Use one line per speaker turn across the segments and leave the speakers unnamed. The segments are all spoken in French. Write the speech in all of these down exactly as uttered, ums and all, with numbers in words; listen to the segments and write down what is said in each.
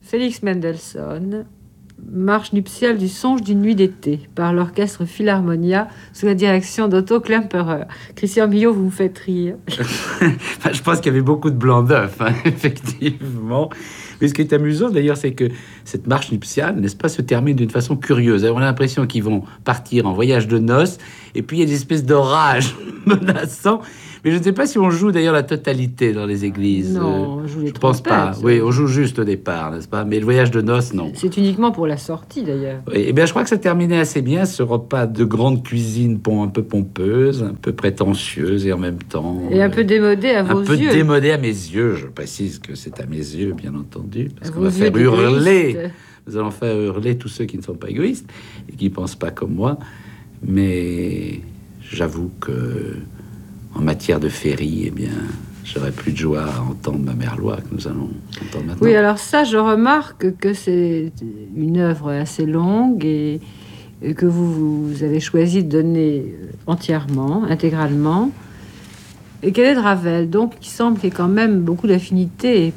Félix Mendelssohn, marche nuptiale du songe d'une nuit d'été, par l'orchestre Philharmonia, sous la direction d'Otto Klemperer. Christian Millot, vous me faites rire.
Enfin, je pense qu'il y avait beaucoup de blanc d'œuf, hein, effectivement. Mais ce qui est amusant, d'ailleurs, c'est que cette marche nuptiale, n'est-ce pas, se termine d'une façon curieuse. On a l'impression qu'ils vont partir en voyage de noces, et puis il y a des espèces d'orages menaçants. Mais je ne sais pas si on joue d'ailleurs la totalité dans les églises.
Non, on joue les
Je pense pas. Oui, on joue juste au départ, n'est-ce pas? Mais le voyage de noces, non.
C'est uniquement pour la sortie, d'ailleurs.
Oui, et bien, je crois que ça terminait assez bien, ce repas de grande cuisine, un peu pompeuse, un peu prétentieuse et en même temps...
Et un peu démodé à vos
yeux. Un peu
yeux.
démodé à mes yeux. Je précise que c'est à mes yeux, bien entendu, parce qu'on va
faire
hurler. Nous allons faire hurler tous ceux qui ne sont pas égoïstes et qui ne pensent pas comme moi. Mais j'avoue que... En matière de féerie, eh bien, j'aurais plus de joie à entendre ma Merlois que nous allons entendre maintenant.
Oui, alors ça, je remarque que c'est une œuvre assez longue et que vous, vous avez choisi de donner entièrement, intégralement. Et qu'elle est de Ravel, donc il semble qu'il y ait quand même beaucoup d'affinités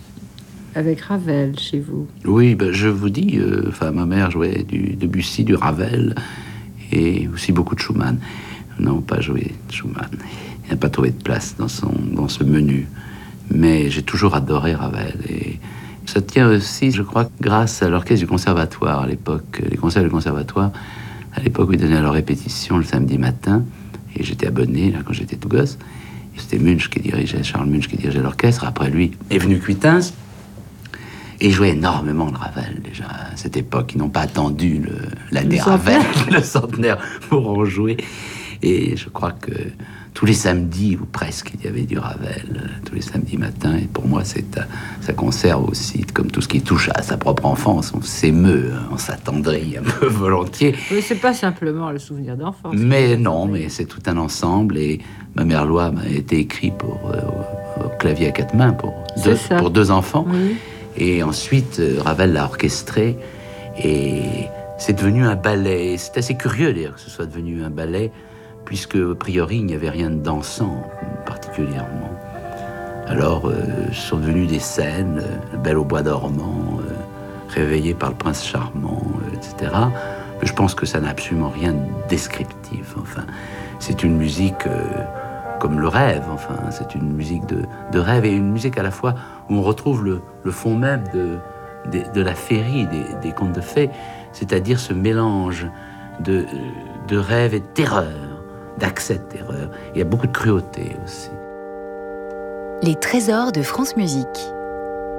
avec Ravel chez vous.
Oui, ben, je vous dis, euh, enfin, ma mère jouait du Debussy, du Ravel et aussi beaucoup de Schumann. Non, pas joué de Schumann. Il n'a pas trouvé de place dans, son, dans ce menu. Mais j'ai toujours adoré Ravel. Et ça tient aussi, je crois, grâce à l'orchestre du conservatoire à l'époque. Les concerts du conservatoire, à l'époque, où ils donnaient leur répétition le samedi matin. Et j'étais abonné, là, quand j'étais tout gosse. Et c'était Munch qui dirigeait, Charles Munch qui dirigeait l'orchestre. Après lui, est venu Cuitens. Et ils jouaient énormément de Ravel, déjà, à cette époque. Ils n'ont pas attendu le, l'année Ravel, le centenaire, pour en jouer. Et je crois que tous les samedis, ou presque, il y avait du Ravel, euh, tous les samedis matins. Et pour moi, c'est, euh, ça conserve aussi, comme tout ce qui touche à sa propre enfance. On s'émeut, on s'attendrit un peu volontiers.
Oui, c'est pas simplement le souvenir d'enfance.
Mais non, mais c'est tout un ensemble. Et ma Merlois m'a été écrit pour, euh, au, au clavier à quatre mains pour deux, pour deux enfants.
Oui.
Et ensuite, euh, Ravel l'a orchestré. Et c'est devenu un ballet. C'est assez curieux, d'ailleurs, que ce soit devenu un ballet, puisque, a priori, il n'y avait rien de dansant, particulièrement. Alors, euh, sont devenues des scènes, euh, Belle au bois dormant, euh, Réveillée par le prince charmant, euh, et cetera. Mais je pense que ça n'a absolument rien de descriptif. Enfin, c'est une musique euh, comme le rêve, enfin, c'est une musique de, de rêve, et une musique à la fois où on retrouve le, le fond même de, de, de la féerie, des, des contes de fées, c'est-à-dire ce mélange de, de rêve et de terreur, d'accès de terreur. Il y a beaucoup de cruauté aussi.
Les trésors de France Musique.